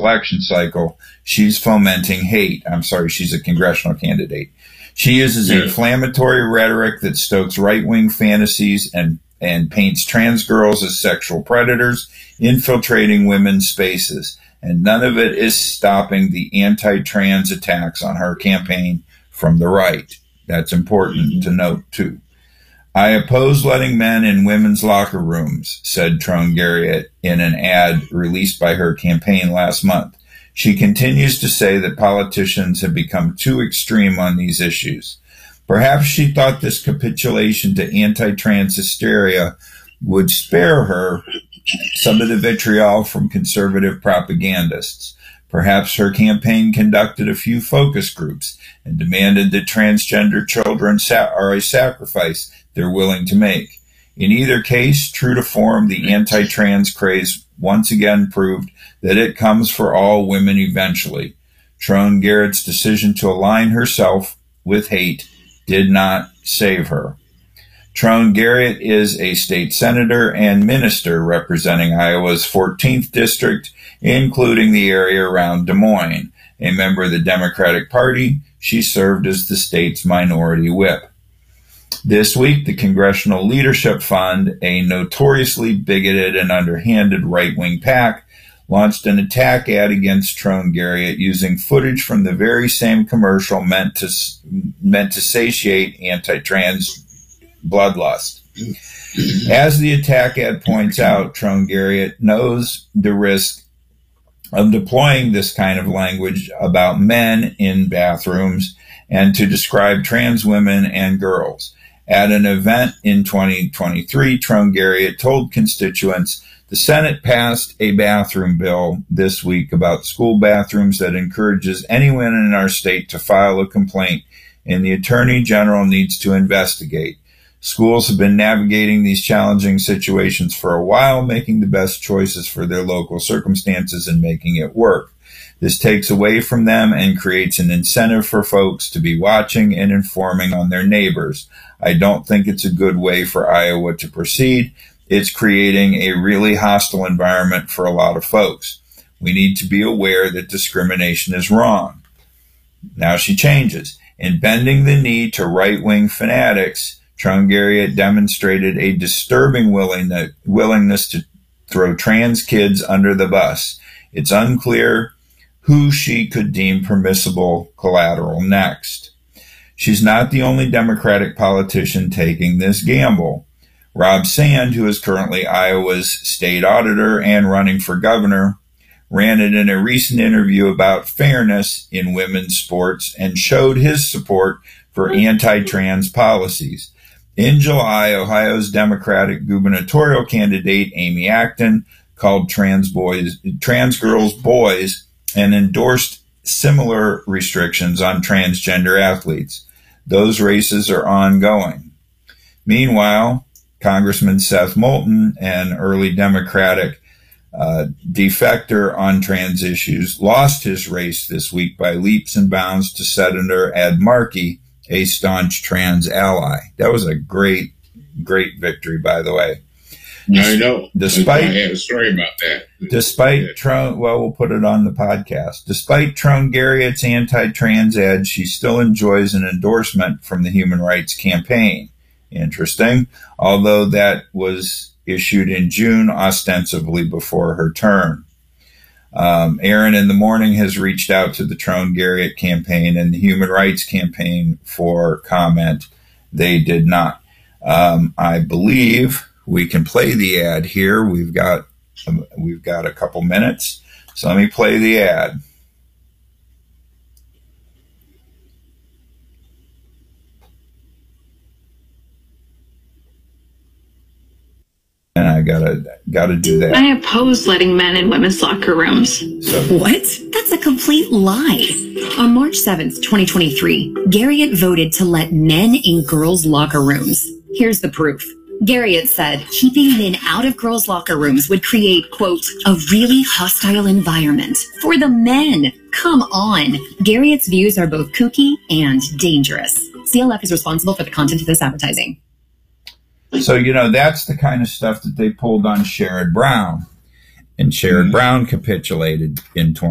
election cycle, she's fomenting hate. I'm sorry, she's a congressional candidate. She uses inflammatory rhetoric that stokes right-wing fantasies and paints trans girls as sexual predators, infiltrating women's spaces. And none of it is stopping the anti-trans attacks on her campaign from the right. That's important to note, too. I oppose letting men in women's locker rooms, said Trone Garriott in an ad released by her campaign last month. She continues to say that politicians have become too extreme on these issues. Perhaps she thought this capitulation to anti-trans hysteria would spare her some of the vitriol from conservative propagandists. Perhaps her campaign conducted a few focus groups and demanded that transgender children are a sacrifice they're willing to make. In either case, true to form, the anti-trans craze once again proved that it comes for all women eventually. Trone Garriott's decision to align herself with hate did not save her. Trone Garriott is a state senator and minister representing Iowa's 14th district, including the area around Des Moines. A member of the Democratic Party, she served as the state's minority whip. This week, the Congressional Leadership Fund, a notoriously bigoted and underhanded right-wing PAC, launched an attack ad against Trone Garriott using footage from the very same commercial meant to satiate anti-trans bloodlust. As the attack ad points out, Trone Garriott knows the risk of deploying this kind of language about men in bathrooms and to describe trans women and girls. At an event in 2023, Trone Garriott told constituents the Senate passed a bathroom bill this week about school bathrooms that encourages anyone in our state to file a complaint, and the Attorney General needs to investigate. Schools have been navigating these challenging situations for a while, making the best choices for their local circumstances and making it work. This takes away from them and creates an incentive for folks to be watching and informing on their neighbors. I don't think it's a good way for Iowa to proceed. It's creating a really hostile environment for a lot of folks. We need to be aware that discrimination is wrong. Now she changes. In bending the knee to right-wing fanatics, Trone Garriott demonstrated a disturbing willingness to throw trans kids under the bus. It's unclear who she could deem permissible collateral next. She's not the only Democratic politician taking this gamble. Rob Sand, who is currently Iowa's state auditor and running for governor, ranted in a recent interview about fairness in women's sports and showed his support for anti-trans policies. In July, Ohio's Democratic gubernatorial candidate Amy Acton called trans girls boys and endorsed similar restrictions on transgender athletes. Those races are ongoing. Meanwhile, Congressman Seth Moulton, an early Democratic defector on trans issues, lost his race this week by leaps and bounds to Senator Ed Markey, a staunch trans ally. That was a great victory, by the way. I know. Despite, I had a story about that. Despite Trone, well, we'll put it on the podcast. Despite Trone Garriott's anti-trans ad, she still enjoys an endorsement from the Human Rights Campaign. Interesting. Although that was issued in June, ostensibly before her term. Aaron in the Morning has reached out to the Trone Garriott campaign and the Human Rights Campaign for comment. They did not. I believe we can play the ad here. We've got a couple minutes, so let me play the ad. And I gotta do that. I oppose letting men in women's locker rooms. What? That's a complete lie. On March 7th, 2023, Garriott voted to let men in girls' locker rooms. Here's the proof. Garriott said keeping men out of girls' locker rooms would create, quote, a really hostile environment for the men. Come on. Garriott's views are both kooky and dangerous. CLF is responsible for the content of this advertising. So, that's the kind of stuff that they pulled on Sherrod Brown. And Sherrod Brown capitulated in